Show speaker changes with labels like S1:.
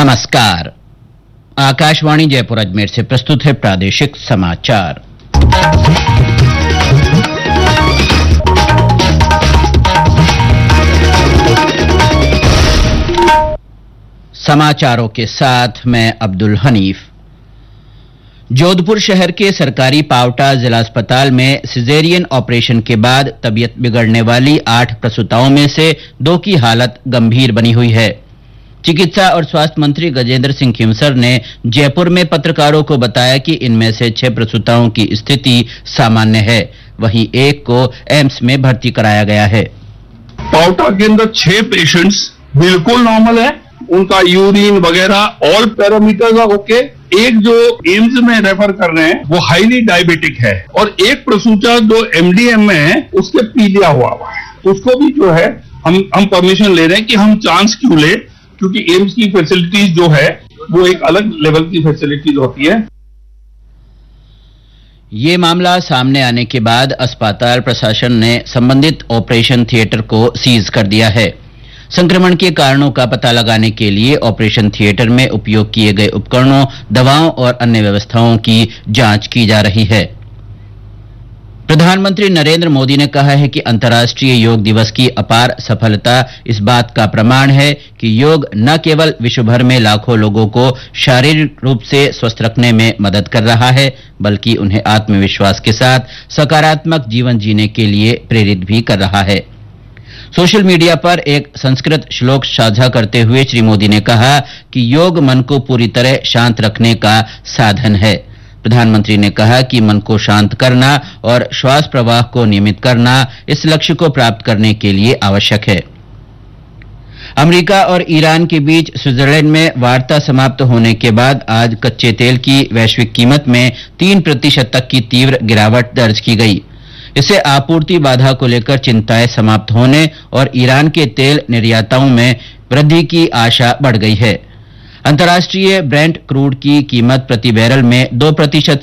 S1: नमस्कार। आकाशवाणी जयपुर अजमेर से प्रस्तुत है प्रादेशिक समाचार। समाचारों के साथ मैं अब्दुल हनीफ। जोधपुर शहर के सरकारी पावटा जिला अस्पताल में सिजेरियन ऑपरेशन के बाद तबीयत बिगड़ने वाली 8 प्रसूताओं में से 2 की हालत गंभीर बनी हुई है। चिकित्सा और स्वास्थ्य मंत्री गजेंद्र सिंह खींवसर ने जयपुर में पत्रकारों को बताया कि इनमें से 6 प्रसूताओं की स्थिति सामान्य है, वहीं 1 को एम्स में भर्ती कराया गया है।
S2: पावटा के अंदर 6 पेशेंट्स बिल्कुल नॉर्मल है, उनका यूरिन वगैरह ऑल पैरामीटर्स ओके। एक जो एम्स में रेफर कर रहे हैं वो हाईली डायबिटिक है और एक प्रसूता जो एमडीएम में है उसके पीलिया हुआ है, उसको भी जो है हम परमिशन ले रहे हैं कि हम चांस क्यों ले, क्योंकि एम्स की फैसिलिटीज जो है वो एक अलग लेवल की फैसिलिटीज होती है।
S1: ये मामला सामने आने के बाद अस्पताल प्रशासन ने संबंधित ऑपरेशन थिएटर को सीज कर दिया है। संक्रमण के कारणों का पता लगाने के लिए ऑपरेशन थिएटर में उपयोग किए गए उपकरणों, दवाओं और अन्य व्यवस्थाओं की जांच की जा रही है। प्रधानमंत्री नरेंद्र मोदी ने कहा है कि अंतर्राष्ट्रीय योग दिवस की अपार सफलता इस बात का प्रमाण है कि योग न केवल विश्व भर में लाखों लोगों को शारीरिक रूप से स्वस्थ रखने में मदद कर रहा है, बल्कि उन्हें आत्मविश्वास के साथ सकारात्मक जीवन जीने के लिए प्रेरित भी कर रहा है। सोशल मीडिया पर एक संस्कृत श्लोक साझा करते हुए श्री मोदी ने कहा कि योग मन को पूरी तरह शांत रखने का साधन है। प्रधानमंत्री ने कहा कि मन को शांत करना और श्वास प्रवाह को नियमित करना इस लक्ष्य को प्राप्त करने के लिए आवश्यक है। अमेरिका और ईरान के बीच स्विट्जरलैंड में वार्ता समाप्त होने के बाद आज कच्चे तेल की वैश्विक कीमत में 3% तक की तीव्र गिरावट दर्ज की गई। इससे आपूर्ति बाधा को लेकर चिंताएं समाप्त होने और ईरान के तेल निर्याताओं में वृद्धि की आशा बढ़ गई है। अंतर्राष्ट्रीय ब्रेंट क्रूड की कीमत प्रति बैरल में 2%